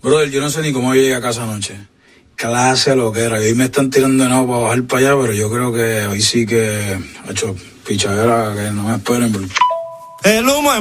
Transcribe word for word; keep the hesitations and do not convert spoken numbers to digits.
Brother, yo no sé ni cómo llegué a casa anoche. Clase lo que era. Y hoy me están tirando de nuevo para bajar para allá, pero yo creo que hoy sí que ha hecho pichadera, que no me esperen. Porque... El humo